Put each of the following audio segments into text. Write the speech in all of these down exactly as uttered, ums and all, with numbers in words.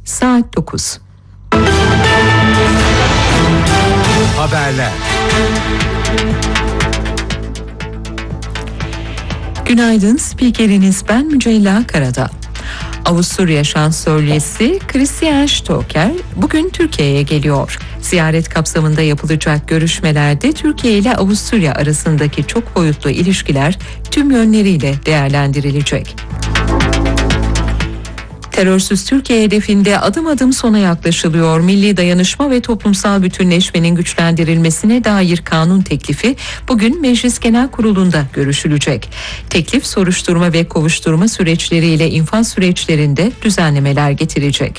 saat dokuz. Haberler. Günaydın, spikeriniz ben Mücella Karadağ. Avusturya Şansölyesi Christian Stocker bugün Türkiye'ye geliyor. Ziyaret kapsamında yapılacak görüşmelerde Türkiye ile Avusturya arasındaki çok boyutlu ilişkiler tüm yönleriyle değerlendirilecek. Terörsüz Türkiye hedefinde adım adım sona yaklaşılıyor. Milli dayanışma ve toplumsal bütünleşmenin güçlendirilmesine dair kanun teklifi bugün Meclis Genel Kurulu'nda görüşülecek. Teklif soruşturma ve kovuşturma süreçleriyle infaz süreçlerinde düzenlemeler getirecek.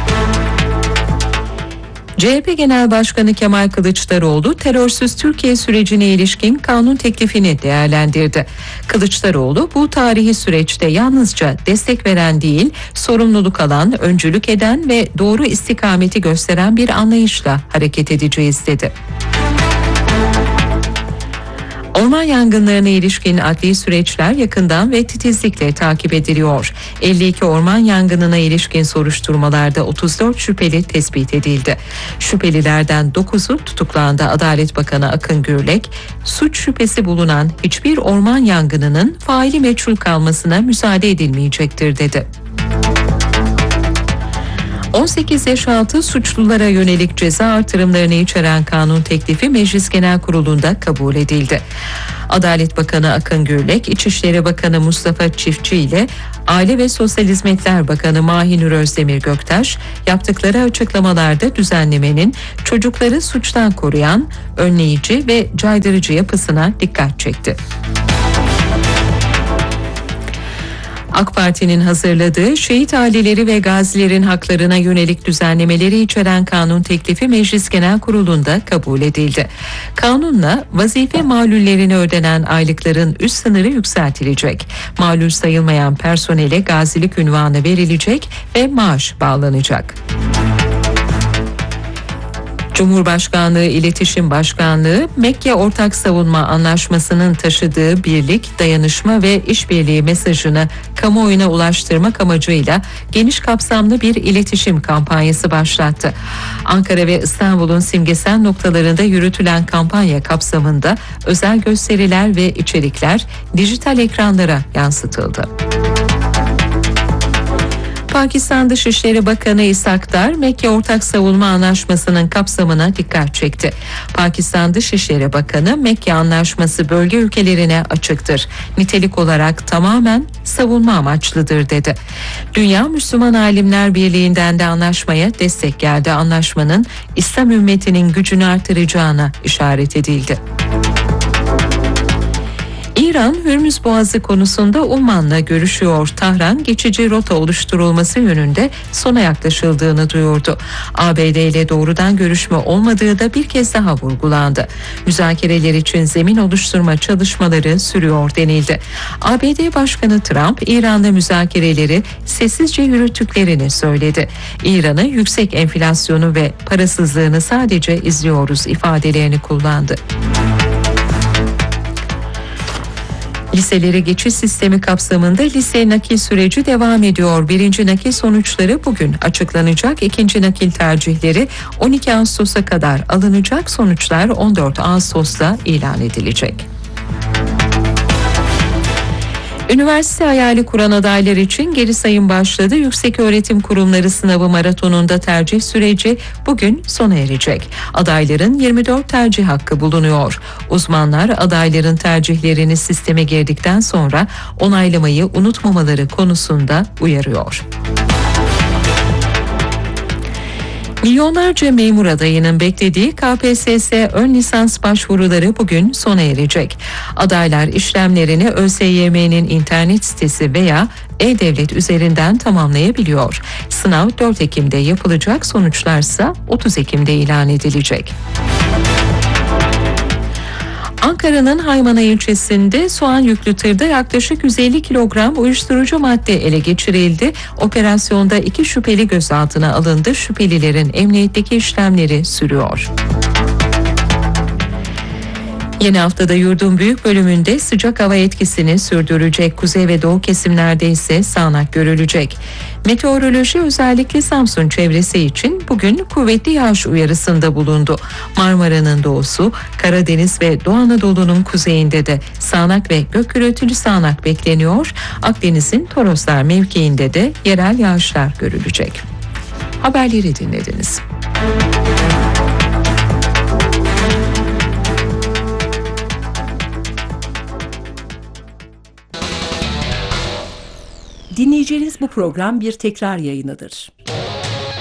C H P Genel Başkanı Kemal Kılıçdaroğlu terörsüz Türkiye sürecine ilişkin kanun teklifini değerlendirdi. Kılıçdaroğlu bu tarihi süreçte yalnızca destek veren değil, sorumluluk alan, öncülük eden ve doğru istikameti gösteren bir anlayışla hareket edeceğiz dedi. Orman yangınlarına ilişkin adli süreçler yakından ve titizlikle takip ediliyor. elli iki orman yangınına ilişkin soruşturmalarda otuz dört şüpheli tespit edildi. Şüphelilerden dokuzu tutuklandı. Adalet Bakanı Akın Gürlek, suç şüphesi bulunan hiçbir orman yangınının faili meçhul kalmasına müsaade edilmeyecektir dedi. on sekiz yaş altı suçlulara yönelik ceza artırımlarını içeren kanun teklifi Meclis Genel Kurulu'nda kabul edildi. Adalet Bakanı Akın Gürlek, İçişleri Bakanı Mustafa Çiftçi ile Aile ve Sosyal Hizmetler Bakanı Mahinur Özdemir Göktaş yaptıkları açıklamalarda düzenlemenin çocukları suçtan koruyan, önleyici ve caydırıcı yapısına dikkat çekti. AK Parti'nin hazırladığı şehit aileleri ve gazilerin haklarına yönelik düzenlemeleri içeren kanun teklifi Meclis Genel Kurulu'nda kabul edildi. Kanunla vazife malullerine ödenen aylıkların üst sınırı yükseltilecek. Malul sayılmayan personele gazilik unvanı verilecek ve maaş bağlanacak. Cumhurbaşkanlığı İletişim Başkanlığı, Mekke Ortak Savunma Anlaşması'nın taşıdığı birlik, dayanışma ve işbirliği mesajını kamuoyuna ulaştırmak amacıyla geniş kapsamlı bir iletişim kampanyası başlattı. Ankara ve İstanbul'un simgesel noktalarında yürütülen kampanya kapsamında özel gösteriler ve içerikler dijital ekranlara yansıtıldı. Pakistan Dışişleri Bakanı İshak Dar, Mekke Ortak Savunma Anlaşması'nın kapsamına dikkat çekti. Pakistan Dışişleri Bakanı, Mekke Anlaşması bölge ülkelerine açıktır. Nitelik olarak tamamen savunma amaçlıdır dedi. Dünya Müslüman Alimler Birliği'nden de anlaşmaya destek geldi. Anlaşmanın İslam ümmetinin gücünü artıracağına işaret edildi. İran, Hürmüz Boğazı konusunda Umman'la görüşüyor. Tahran, geçici rota oluşturulması yönünde sona yaklaşıldığını duyurdu. A B D ile doğrudan görüşme olmadığı da bir kez daha vurgulandı. Müzakereler için zemin oluşturma çalışmaları sürüyor denildi. A B D Başkanı Trump, İran'la müzakereleri sessizce yürüttüklerini söyledi. İran'ı yüksek enflasyonu ve parasızlığını sadece izliyoruz ifadelerini kullandı. Liselere geçiş sistemi kapsamında lise nakil süreci devam ediyor. Birinci nakil sonuçları bugün açıklanacak. İkinci nakil tercihleri on iki Ağustos'a kadar alınacak. Sonuçlar on dört Ağustos'ta ilan edilecek. Üniversite hayali kuran adaylar için geri sayım başladı. Yükseköğretim Kurumları sınavı maratonunda tercih süreci bugün sona erecek. Adayların yirmi dört tercih hakkı bulunuyor. Uzmanlar adayların tercihlerini sisteme girdikten sonra onaylamayı unutmamaları konusunda uyarıyor. Milyonlarca memur adayının beklediği K P S S ön lisans başvuruları bugün sona erecek. Adaylar işlemlerini Ö S Y M'nin internet sitesi veya E-Devlet üzerinden tamamlayabiliyor. Sınav dört Ekim'de yapılacak, sonuçlarsa otuz Ekim'de ilan edilecek. Ankara'nın Haymana ilçesinde soğan yüklü tırda yaklaşık yüz elli kilogram uyuşturucu madde ele geçirildi. Operasyonda iki şüpheli gözaltına alındı. Şüphelilerin emniyetteki işlemleri sürüyor. Yeni haftada yurdun büyük bölümünde sıcak hava etkisini sürdürecek. Kuzey ve doğu kesimlerde ise sağanak görülecek. Meteoroloji özellikle Samsun çevresi için bugün kuvvetli yağış uyarısında bulundu. Marmara'nın doğusu, Karadeniz ve Doğu Anadolu'nun kuzeyinde de sağanak ve gök gürültülü sağanak bekleniyor. Akdeniz'in Toroslar mevkiinde de yerel yağışlar görülecek. Haberleri dinlediniz. Dinleyeceğiniz bu program bir tekrar yayınıdır.